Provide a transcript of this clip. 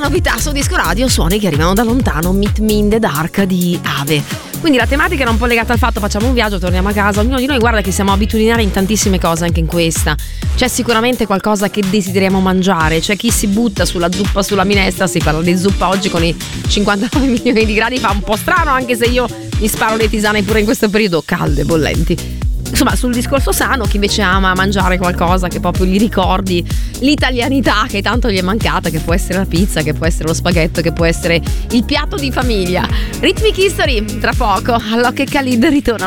novità su Disco Radio, suoni che arrivano da lontano, Meet Me in the Dark di Ave. Quindi la tematica era un po' legata al fatto: facciamo un viaggio, torniamo a casa, ognuno di noi, guarda che siamo abitudinari in tantissime cose, anche in questa. C'è sicuramente qualcosa che desideriamo mangiare, c'è chi si butta sulla zuppa, sulla minestra, si parla di zuppa oggi con i 59 milioni di gradi, fa un po' strano, anche se io mi sparo le tisane pure in questo periodo, calde, bollenti. Insomma, sul discorso sano, chi invece ama mangiare qualcosa che proprio gli ricordi l'italianità che tanto gli è mancata, che può essere la pizza, che può essere lo spaghetto, che può essere il piatto di famiglia. Rhythmic History, tra poco, Alok e Khalid ritornano.